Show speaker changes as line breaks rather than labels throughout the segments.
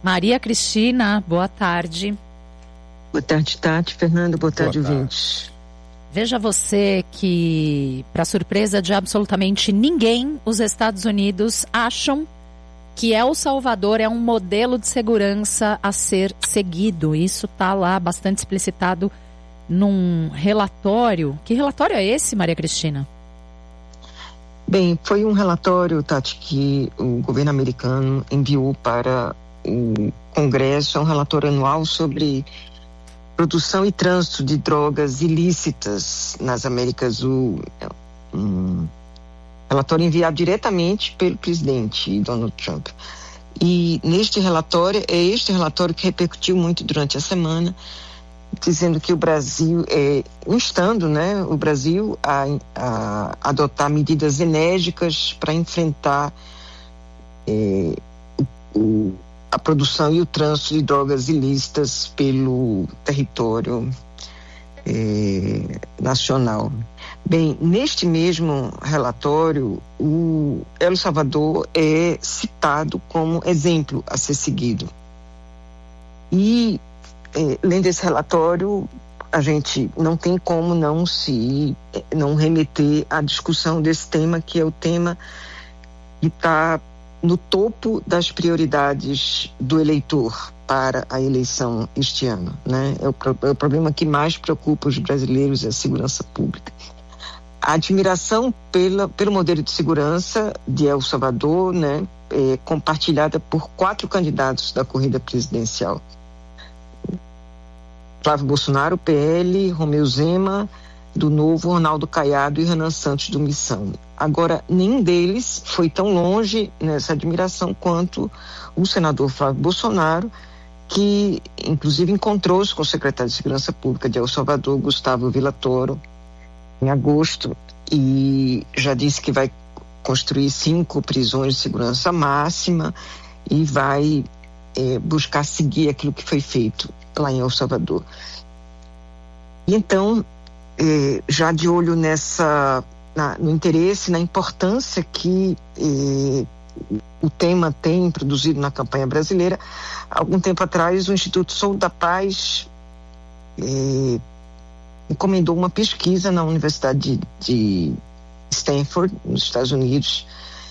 Maria Cristina, boa tarde.
Boa tarde, Tati. Fernando, boa tarde, ouvintes.
Veja você que, para surpresa de absolutamente ninguém, os Estados Unidos acham que El Salvador é um modelo de segurança a ser seguido. Isso está lá bastante explicitado num relatório. Que relatório é esse, Maria Cristina?
Bem, foi um relatório, Tati, que o governo americano enviou para o Congresso. É um relatório anual sobre produção e trânsito de drogas ilícitas nas Américas do Sul. Relatório enviado diretamente pelo presidente Donald Trump. E este relatório que repercutiu muito durante a semana, dizendo que o Brasil, instando, né, o Brasil a adotar medidas enérgicas para enfrentar a produção e o trânsito de drogas ilícitas pelo território nacional. Bem, neste mesmo relatório, o El Salvador é citado como exemplo a ser seguido. E, lendo esse relatório, a gente não tem como não remeter à discussão desse tema, que é o tema que está no topo das prioridades do eleitor para a eleição este ano, né? É o problema que mais preocupa os brasileiros, é a segurança pública. A admiração pelo modelo de segurança de El Salvador, né, é compartilhada por 4 candidatos da corrida presidencial. Flávio Bolsonaro, PL, Romeu Zema, do Novo, Ronaldo Caiado e Renan Santos, do Missão. Agora, nenhum deles foi tão longe nessa admiração quanto o senador Flávio Bolsonaro, que inclusive encontrou-se com o secretário de Segurança Pública de El Salvador, Gustavo Villatoro, em agosto, e já disse que vai construir 5 prisões de segurança máxima e vai buscar seguir aquilo que foi feito lá em El Salvador. E então, já de olho no interesse, na importância que o tema tem produzido na campanha brasileira, algum tempo atrás o Instituto Sou da Paz encomendou uma pesquisa na Universidade de Stanford, nos Estados Unidos,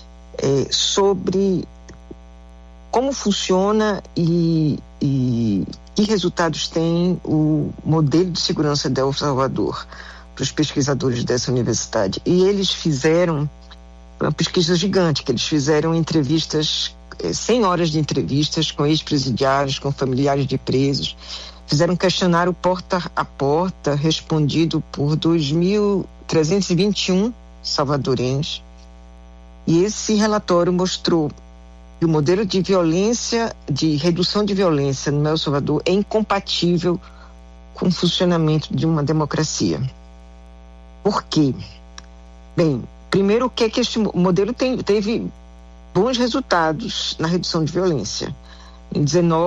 sobre como funciona e que resultados tem o modelo de segurança de El Salvador para os pesquisadores dessa universidade. E eles fizeram uma pesquisa gigante, que eles fizeram entrevistas, 100 horas de entrevistas com ex-presidiários, com familiares de presos. Fizeram um questionário porta a porta, respondido por 2.321 salvadorenhos. E esse relatório mostrou que o modelo de violência, de redução de violência no El Salvador é incompatível com o funcionamento de uma democracia. Por quê? Bem, primeiro, o que é que este modelo teve bons resultados na redução de violência. Em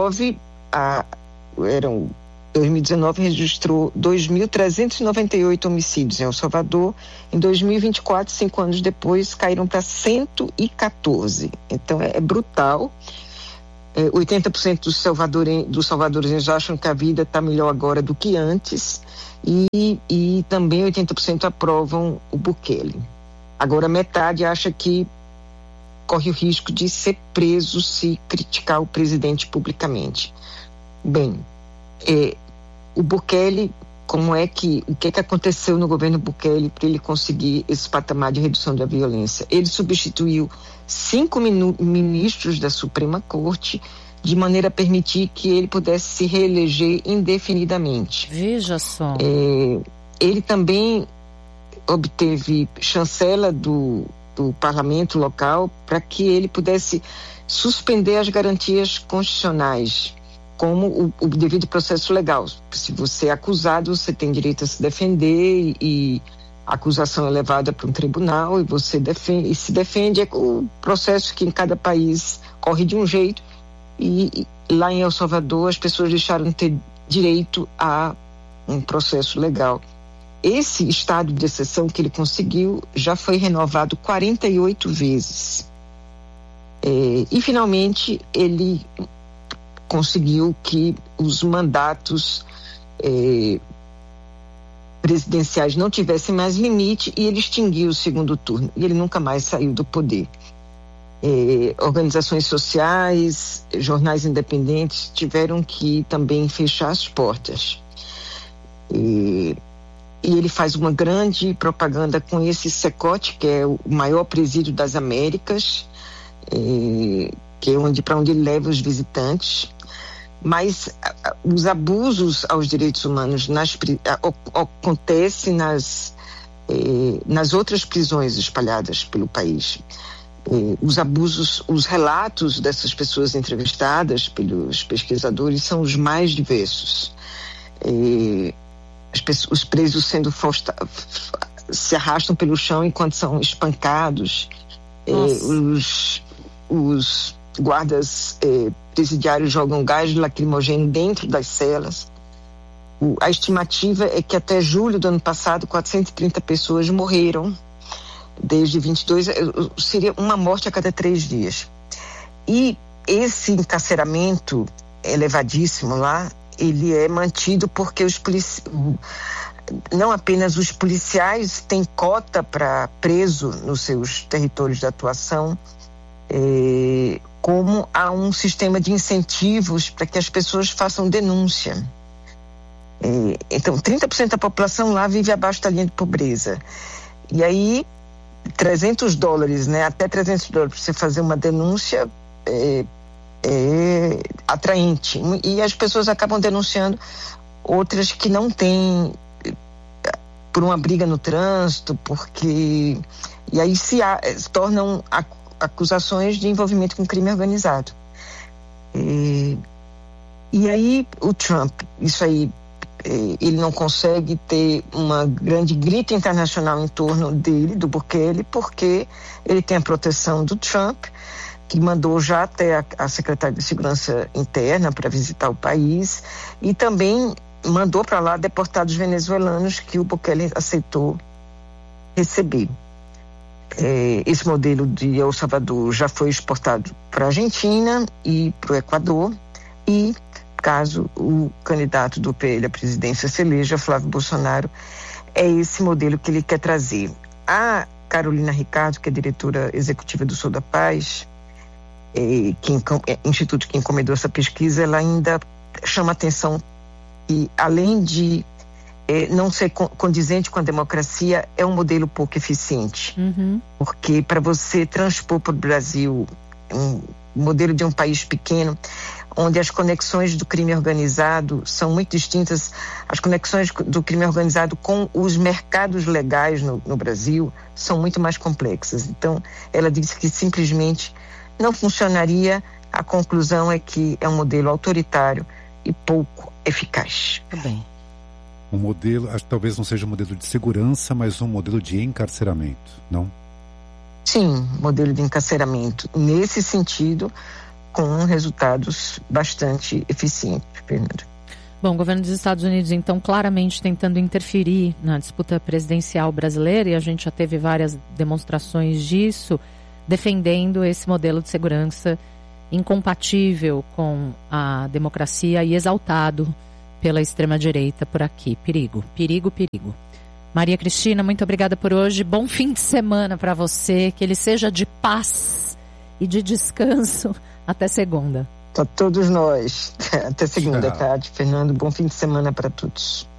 2019 registrou 2.398 homicídios em El Salvador. Em 2024, 5 anos depois, caíram para 114. Então é brutal. 80% dos salvadorenses acham que a vida está melhor agora do que antes, e também 80% aprovam o Bukele. Agora, metade acha que corre o risco de ser preso se criticar o presidente publicamente. Bem, o Bukele, o que aconteceu no governo Bukele para ele conseguir esse patamar de redução da violência? Ele substituiu 5 ministros da Suprema Corte, de maneira a permitir que ele pudesse se reeleger indefinidamente.
Veja só.
Ele também obteve chancela do parlamento local para que ele pudesse suspender as garantias constitucionais, como o devido processo legal. Se você é acusado, você tem direito a se defender, e a acusação é levada para um tribunal e você se defende. É o processo que em cada país corre de um jeito, e lá em El Salvador as pessoas deixaram de ter direito a um processo legal. Esse estado de exceção que ele conseguiu já foi renovado 48 vezes. E finalmente ele conseguiu que os mandatos presidenciais não tivessem mais limite e ele extinguiu o segundo turno. E ele nunca mais saiu do poder. Organizações sociais, jornais independentes tiveram que também fechar as portas. E ele faz uma grande propaganda com esse CECOT, que é o maior presídio das Américas, que é para onde ele leva os visitantes. Mas os abusos aos direitos humanos acontecem nas outras prisões espalhadas pelo país. Os abusos, os relatos dessas pessoas entrevistadas pelos pesquisadores são os mais diversos. Os presos se arrastam pelo chão enquanto são espancados. Os guardas presidiários jogam gás lacrimogêneo dentro das celas. A estimativa é que até julho do ano passado 430 pessoas morreram. Desde 22, seria uma morte a cada 3 dias. E esse encarceramento elevadíssimo lá, ele é mantido porque não apenas os policiais têm cota para preso nos seus territórios de atuação, como há um sistema de incentivos para que as pessoas façam denúncia. Então, 30% da população lá vive abaixo da linha de pobreza. E aí, $300, né? Até $300 para você fazer uma denúncia é atraente. E as pessoas acabam denunciando outras que não têm, por uma briga no trânsito, porque... E aí se tornam acusações de envolvimento com crime organizado. E aí o Trump, isso aí, ele não consegue ter uma grande grita internacional em torno dele, do Bukele, porque ele tem a proteção do Trump, que mandou já até a secretária de Segurança Interna para visitar o país, e também mandou para lá deportados venezuelanos que o Bukele aceitou receber. Esse modelo de El Salvador já foi exportado para a Argentina e para o Equador, e caso o candidato do PL à presidência se eleja, Flávio Bolsonaro, é esse modelo que ele quer trazer. A Carolina Ricardo, que é diretora executiva do Sou da Paz, instituto que encomendou essa pesquisa, ela ainda chama atenção que, além de não ser condizente com a democracia, é um modelo pouco eficiente. Porque para você transpor para o Brasil um modelo de um país pequeno, onde as conexões do crime organizado são muito distintas, as conexões do crime organizado com os mercados legais no Brasil são muito mais complexas. Então, ela disse que simplesmente não funcionaria. A conclusão é que é um modelo autoritário e pouco eficaz.
Bem.
Um modelo, acho que talvez não seja um modelo de segurança, mas um modelo de encarceramento, não?
Sim, modelo de encarceramento. Nesse sentido, com resultados bastante eficientes, Fernando.
Bom, o governo dos Estados Unidos, então, claramente tentando interferir na disputa presidencial brasileira, e a gente já teve várias demonstrações disso, defendendo esse modelo de segurança incompatível com a democracia e exaltado pela extrema-direita por aqui. Perigo, perigo, perigo. Maria Cristina, muito obrigada por hoje. Bom fim de semana para você, que ele seja de paz e de descanso. Até segunda.
Para todos nós. Até segunda, tarde, Fernando. Bom fim de semana para todos.